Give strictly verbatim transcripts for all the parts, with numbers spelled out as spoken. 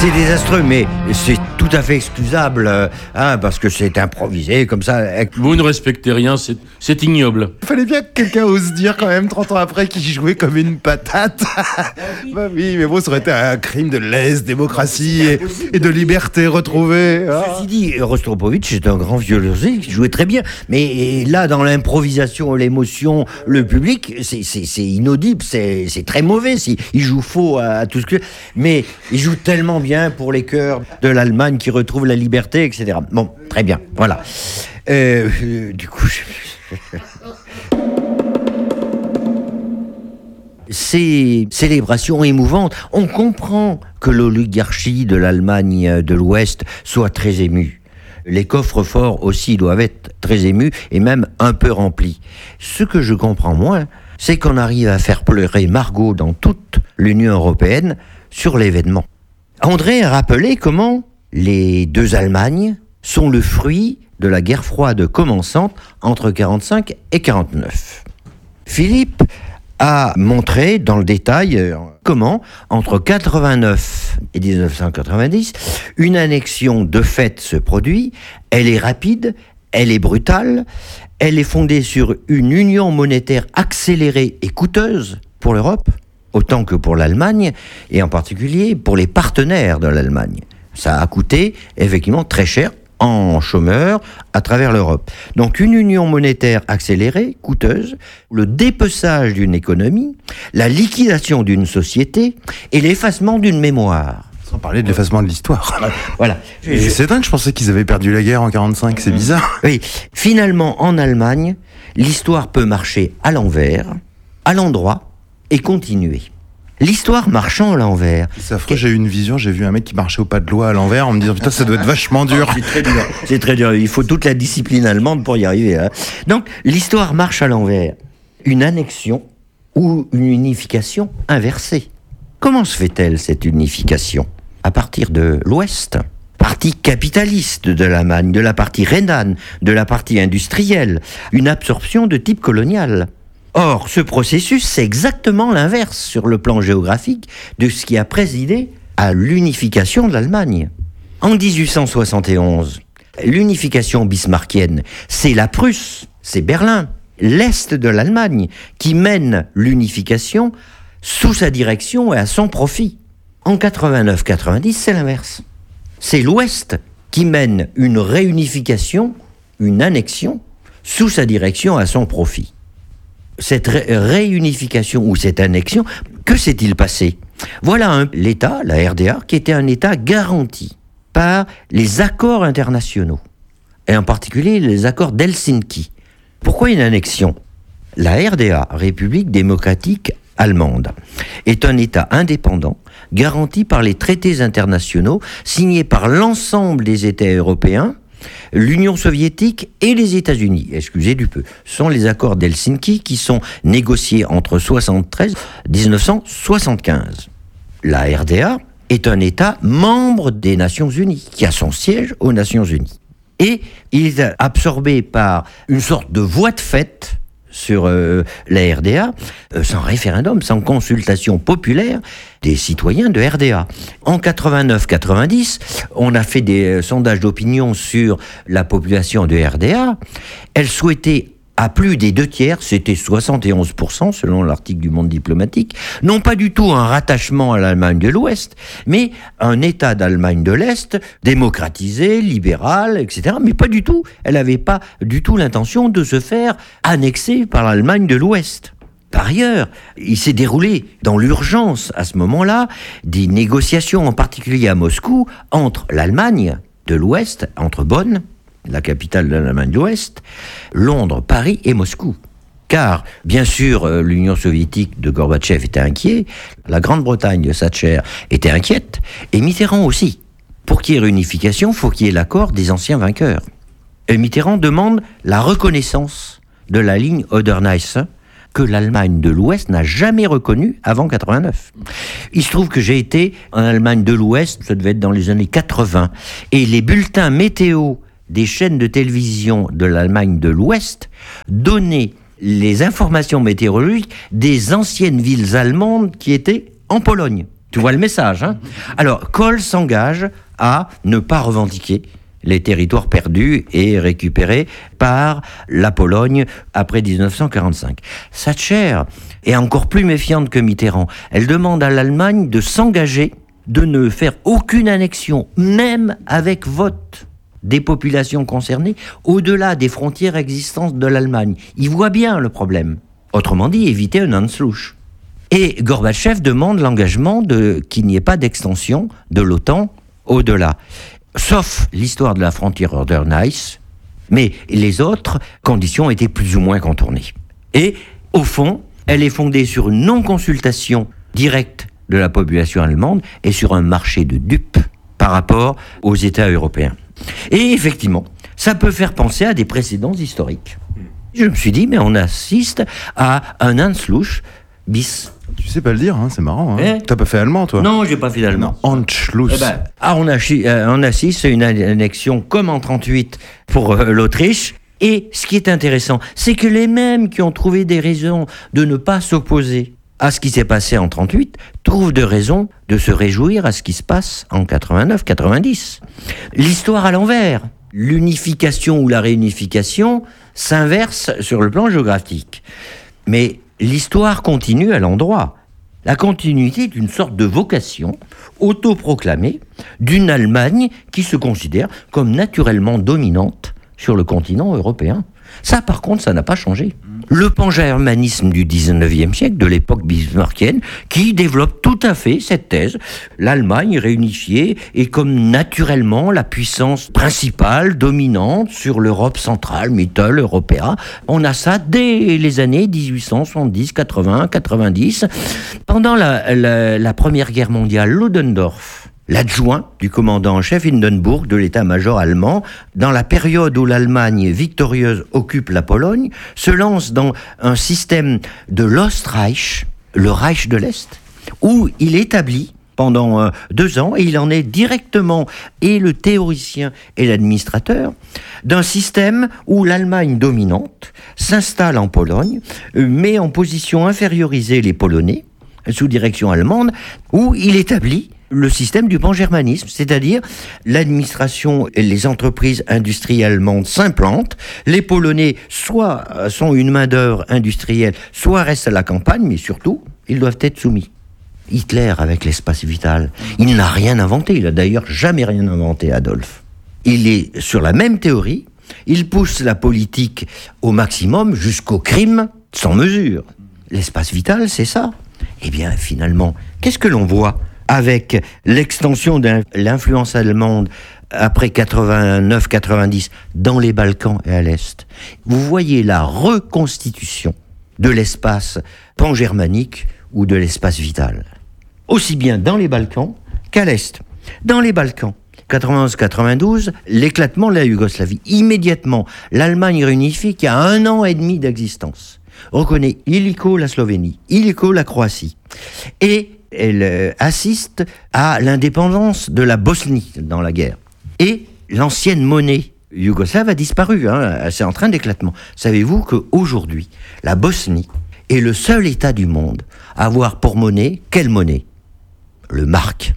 C'est désastreux, mais c'est tout à fait excusable, euh, hein, parce que c'est improvisé comme ça. Vous ne respectez rien, c'est, c'est ignoble. Il fallait bien que quelqu'un ose dire quand même trente ans après qu'il jouait comme une patate. Bah oui, mais bon, ça aurait été un crime de lèse-démocratie et, et de liberté retrouvée. Ah. Ceci dit, Rostropovitch c'est un grand violoncelliste qui jouait très bien, mais là, dans l'improvisation, l'émotion, le public, c'est, c'est, c'est inaudible, c'est, c'est très mauvais. Il joue faux à, à tout ce que... Mais il joue tellement bien pour les chœurs de l'Allemagne qui retrouvent la liberté, et cetera. Bon, très bien, voilà. Euh, euh, du coup... Je... Ces célébrations émouvantes, on comprend que l'oligarchie de l'Allemagne de l'Ouest soit très émue. Les coffres-forts aussi doivent être très émus et même un peu remplis. Ce que je comprends moins, c'est qu'on arrive à faire pleurer Margot dans toute l'Union européenne sur l'événement. André a rappelé comment les deux Allemagnes sont le fruit de la guerre froide commençante entre quarante-cinq et quarante-neuf. Philippe a montré dans le détail comment, entre quatre-vingt-neuf et dix-neuf cent quatre-vingt-dix, une annexion de fait se produit. Elle est rapide, elle est brutale, elle est fondée sur une union monétaire accélérée et coûteuse pour l'Europe, autant que pour l'Allemagne, et en particulier pour les partenaires de l'Allemagne. Ça a coûté effectivement très cher en chômeurs à travers l'Europe. Donc une union monétaire accélérée, coûteuse, le dépeçage d'une économie, la liquidation d'une société et l'effacement d'une mémoire. Sans parler de l'effacement de l'histoire. Voilà. Et je... c'est dingue, je pensais qu'ils avaient perdu la guerre en quarante-cinq, c'est bizarre. Oui, finalement en Allemagne, l'histoire peut marcher à l'envers, à l'endroit et continuer. L'histoire marchant à l'envers. C'est affreux, j'ai eu une vision, j'ai vu un mec qui marchait au pas de loi à l'envers en me disant putain ça doit être vachement dur. C'est très dur, c'est très dur, il faut toute la discipline allemande pour y arriver. Hein. Donc l'histoire marche à l'envers. Une annexion ou une unification inversée. Comment se fait-elle cette unification ? À partir de l'Ouest, partie capitaliste de l'Allemagne, de la partie rhénane, de la partie industrielle, une absorption de type colonial. Or, ce processus, c'est exactement l'inverse sur le plan géographique de ce qui a présidé à l'unification de l'Allemagne. En dix-huit cent soixante et onze, l'unification bismarckienne, c'est la Prusse, c'est Berlin, l'Est de l'Allemagne, qui mène l'unification sous sa direction et à son profit. En quatre-vingt-neuf quatre-vingt-dix, c'est l'inverse. C'est l'Ouest qui mène une réunification, une annexion, sous sa direction et à son profit. Cette ré- réunification ou cette annexion, que s'est-il passé ? Voilà un, l'État, la R D A, qui était un État garanti par les accords internationaux, et en particulier les accords d'Helsinki. Pourquoi une annexion ? La R D A, République démocratique allemande, est un État indépendant, garanti par les traités internationaux signés par l'ensemble des États européens, l'Union soviétique et les États-Unis, excusez du peu, sont les accords d'Helsinki qui sont négociés entre soixante-treize et dix-neuf cent soixante-quinze. La R D A est un État membre des Nations Unies, qui a son siège aux Nations Unies. Et il est absorbé par une sorte de voie de fait sur euh, la R D A, euh, sans référendum, sans consultation populaire des citoyens de R D A. En quatre-vingt-neuf quatre-vingt-dix, on a fait des euh, sondages d'opinion sur la population de R D A. Elle souhaitait à plus des deux tiers, c'était soixante et onze pour cent selon l'article du Monde diplomatique, non pas du tout un rattachement à l'Allemagne de l'Ouest, mais un État d'Allemagne de l'Est, démocratisé, libéral, et cetera. Mais pas du tout, elle n'avait pas du tout l'intention de se faire annexer par l'Allemagne de l'Ouest. Par ailleurs, il s'est déroulé dans l'urgence à ce moment-là des négociations, en particulier à Moscou, entre l'Allemagne de l'Ouest, entre Bonn, la capitale de l'Allemagne de l'Ouest, Londres, Paris et Moscou. Car, bien sûr, l'Union soviétique de Gorbatchev était inquiet, la Grande-Bretagne de Thatcher était inquiète, et Mitterrand aussi. Pour qu'il y ait réunification, il faut qu'il y ait l'accord des anciens vainqueurs. Et Mitterrand demande la reconnaissance de la ligne Oder-Neisse, que l'Allemagne de l'Ouest n'a jamais reconnue avant quatre-vingt-neuf. Il se trouve que j'ai été en Allemagne de l'Ouest, ça devait être dans les années quatre-vingts, et les bulletins météo des chaînes de télévision de l'Allemagne de l'Ouest donnaient les informations météorologiques des anciennes villes allemandes qui étaient en Pologne. Tu vois le message, hein ? Alors, Kohl s'engage à ne pas revendiquer les territoires perdus et récupérés par la Pologne après dix-neuf cent quarante-cinq. Thatcher est encore plus méfiante que Mitterrand. Elle demande à l'Allemagne de s'engager, de ne faire aucune annexion, même avec vote des populations concernées, au-delà des frontières existantes de l'Allemagne. Il voit bien le problème. Autrement dit, éviter un Anschluss. Et Gorbatchev demande l'engagement de qu'il n'y ait pas d'extension de l'OTAN au-delà. Sauf l'histoire de la frontière Oder-Neisse, mais les autres conditions étaient plus ou moins contournées. Et, au fond, elle est fondée sur une non-consultation directe de la population allemande et sur un marché de dupes par rapport aux États européens. Et effectivement, ça peut faire penser à des précédents historiques. Je me suis dit, mais on assiste à un Anschluss bis. Tu sais pas le dire, hein, c'est marrant. Hein. Eh T'as pas fait allemand, toi? Non, j'ai pas fait d'allemand. Anschluss. Eh ben, ah, on, achi- euh, on assiste à une annexion comme en trente-huit pour euh, l'Autriche. Et ce qui est intéressant, c'est que les mêmes qui ont trouvé des raisons de ne pas s'opposer à ce qui s'est passé en trente-huit trouvent de raisons de se réjouir à ce qui se passe en quatre-vingt-neuf quatre-vingt-dix. L'histoire à l'envers. L'unification ou la réunification s'inverse sur le plan géographique. Mais l'histoire continue à l'endroit. La continuité d'une sorte de vocation autoproclamée d'une Allemagne qui se considère comme naturellement dominante sur le continent européen. Ça, par contre, ça n'a pas changé. Le pan-germanisme du dix-neuvième siècle, de l'époque bismarckienne, qui développe tout à fait cette thèse. L'Allemagne réunifiée est comme naturellement la puissance principale, dominante sur l'Europe centrale, mittel-européen. On a ça dès les années dix-huit cent soixante-dix, quatre-vingts, quatre-vingt-dix. Pendant la, la, la Première Guerre mondiale, Ludendorff, l'adjoint du commandant en chef Hindenburg de l'état-major allemand, dans la période où l'Allemagne victorieuse occupe la Pologne, se lance dans un système de l'Ostreich, le Reich de l'Est, où il établit pendant euh, deux ans, et il en est directement et le théoricien et l'administrateur, d'un système où l'Allemagne dominante s'installe en Pologne, euh, met en position infériorisée les Polonais, sous direction allemande, où il établit le système du pan-germanisme, c'est-à-dire l'administration et les entreprises industrielles allemandes s'implantent, les Polonais soit sont une main-d'œuvre industrielle, soit restent à la campagne, mais surtout, ils doivent être soumis. Hitler, avec l'espace vital, il n'a rien inventé, il n'a d'ailleurs jamais rien inventé, Adolphe. Il est sur la même théorie, il pousse la politique au maximum jusqu'au crime sans mesure. L'espace vital, c'est ça. Eh bien, finalement, qu'est-ce que l'on voit avec l'extension de l'influence allemande après quatre-vingt-neuf quatre-vingt-dix dans les Balkans et à l'Est? Vous voyez la reconstitution de l'espace pan-germanique ou de l'espace vital, aussi bien dans les Balkans qu'à l'Est. Dans les Balkans, quatre-vingt-onze quatre-vingt-douze, l'éclatement de la Yougoslavie. Immédiatement, l'Allemagne réunifiée, qui a un an et demi d'existence, reconnaît illico la Slovénie, illico la Croatie. Et elle euh, assiste à l'indépendance de la Bosnie dans la guerre. Et l'ancienne monnaie yougoslave a disparu, hein, c'est en train d'éclatement. Savez-vous qu'aujourd'hui, la Bosnie est le seul État du monde à avoir pour monnaie, quelle monnaie ? Le mark.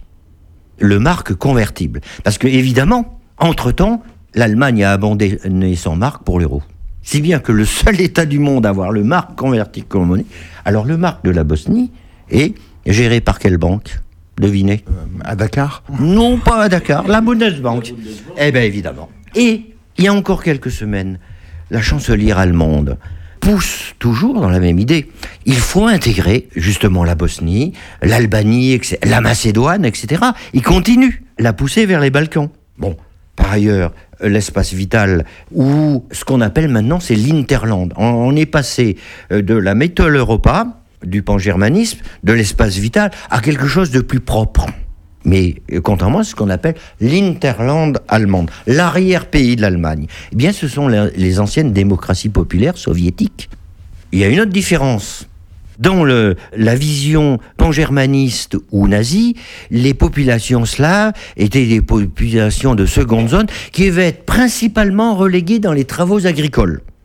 Le mark convertible. Parce que, évidemment, entre-temps, l'Allemagne a abandonné son mark pour l'euro. Si bien que le seul État du monde à avoir le mark converti comme monnaie, alors le mark de la Bosnie est géré par quelle banque ? Devinez. Euh, à Dakar ? Non, pas à Dakar, la Bundesbank. Eh bien, évidemment. Et, il y a encore quelques semaines, la chancelière allemande pousse toujours dans la même idée. Il faut intégrer, justement, la Bosnie, l'Albanie, et cetera, la Macédoine, et cetera. Il continue la pousser vers les Balkans. Bon, par ailleurs, l'espace vital, ou ce qu'on appelle maintenant, c'est l'Interland. On est passé de la Mitteleuropa, du pan-germanisme, de l'espace vital, à quelque chose de plus propre. Mais, contrairement à ce qu'on appelle l'Interland allemande, l'arrière-pays de l'Allemagne, eh bien, ce sont les anciennes démocraties populaires soviétiques. Il y a une autre différence. Dans le, la vision pan-germaniste ou nazie, les populations slaves étaient des populations de seconde zone qui devaient être principalement reléguées dans les travaux agricoles.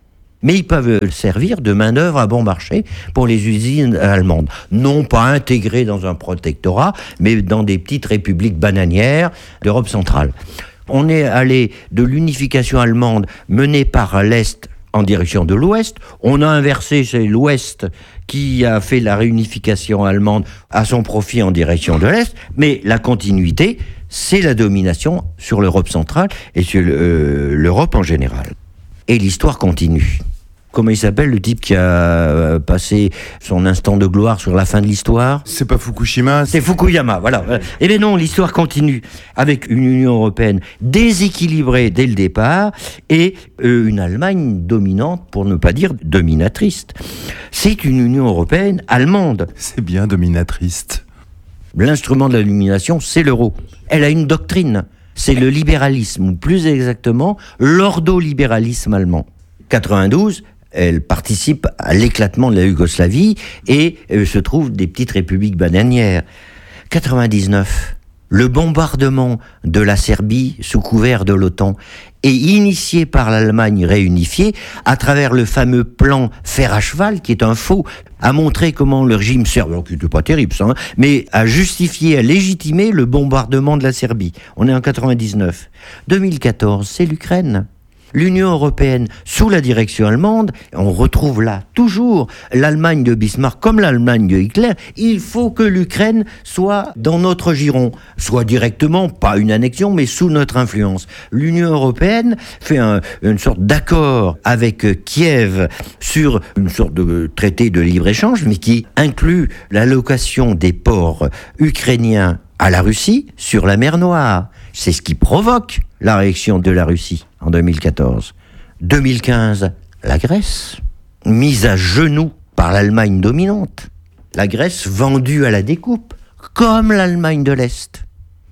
Mais ils peuvent servir de main-d'œuvre à bon marché pour les usines allemandes. Non pas intégrées dans un protectorat, mais dans des petites républiques bananières d'Europe centrale. On est allé de l'unification allemande menée par l'Est en direction de l'Ouest. On a inversé, c'est l'Ouest qui a fait la réunification allemande à son profit en direction de l'Est. Mais la continuité, c'est la domination sur l'Europe centrale et sur euh, l'Europe en général. Et l'histoire continue. Comment il s'appelle, le type qui a passé son instant de gloire sur la fin de l'histoire ? C'est pas Fukushima, c'est Fukuyama, voilà. Eh bien non, l'histoire continue avec une Union européenne déséquilibrée dès le départ et euh, une Allemagne dominante, pour ne pas dire dominatrice. C'est une Union européenne allemande. C'est bien dominatrice. L'instrument de la domination, c'est l'euro. Elle a une doctrine, c'est le libéralisme, ou plus exactement, l'ordolibéralisme allemand. quatre-vingt-douze, elle participe à l'éclatement de la Yougoslavie et euh, se trouve des petites républiques bananières. quatre-vingt-dix-neuf, le bombardement de la Serbie sous couvert de l'OTAN est initié par l'Allemagne réunifiée à travers le fameux plan fer à cheval, qui est un faux, a montré comment le régime serbe, alors qui n'était pas terrible ça, hein, mais a justifié, a légitimé le bombardement de la Serbie. On est en quatre-vingt-dix-neuf. deux mille quatorze, c'est l'Ukraine. L'Union européenne, sous la direction allemande, on retrouve là toujours l'Allemagne de Bismarck comme l'Allemagne de Hitler. Il faut que l'Ukraine soit dans notre giron, soit directement, pas une annexion, mais sous notre influence. L'Union européenne fait un, une sorte d'accord avec Kiev sur une sorte de traité de libre-échange, mais qui inclut l'allocation des ports ukrainiens à la Russie sur la mer Noire. C'est ce qui provoque la réaction de la Russie en deux mille quatorze. deux mille quinze, la Grèce, mise à genoux par l'Allemagne dominante. La Grèce vendue à la découpe, comme l'Allemagne de l'Est.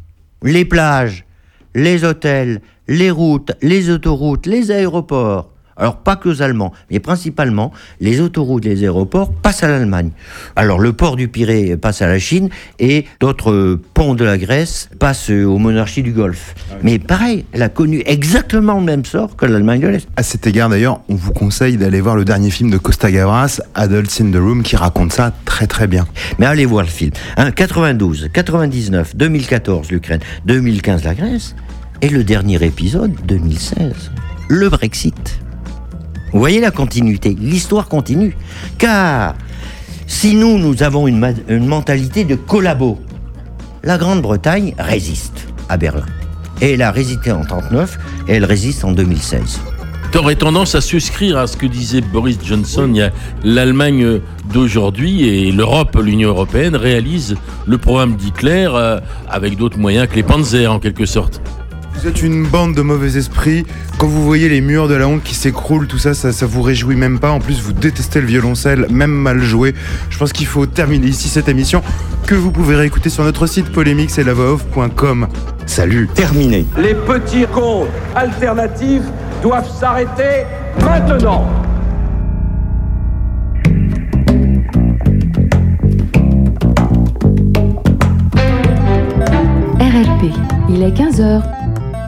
Les plages, les hôtels, les routes, les autoroutes, les aéroports. Alors, pas que aux Allemands, mais principalement, les autoroutes, les aéroports passent à l'Allemagne. Alors, le port du Pirée passe à la Chine et d'autres ponts de la Grèce passent aux monarchies du Golfe. Mais pareil, elle a connu exactement le même sort que l'Allemagne de l'Est. À cet égard, d'ailleurs, on vous conseille d'aller voir le dernier film de Costa Gavras, Adults in the Room, qui raconte ça très très bien. Mais allez voir le film. Hein, quatre-vingt-douze, quatre-vingt-dix-neuf, deux mille quatorze, l'Ukraine, deux mille quinze, la Grèce, et le dernier épisode, deux mille seize, le Brexit. Vous voyez la continuité, l'histoire continue. Car si nous, nous avons une, ma- une mentalité de collabo, la Grande-Bretagne résiste à Berlin. Et elle a résisté en trente-neuf et elle résiste en deux mille seize. T'aurais tendance à souscrire à ce que disait Boris Johnson. Il y a l'Allemagne d'aujourd'hui et l'Europe, l'Union européenne, réalise le programme d'Hitler euh, avec d'autres moyens que les Panzers en quelque sorte. Vous êtes une bande de mauvais esprits. Quand vous voyez les murs de la honte qui s'écroulent, tout ça, ça, ça vous réjouit même pas. En plus, vous détestez le violoncelle, même mal joué. Je pense qu'il faut terminer ici cette émission, que vous pouvez réécouter sur notre site polémix et la voix off point com. Salut. Terminé. Les petits comptes alternatifs doivent s'arrêter maintenant. R L P, il est quinze heures.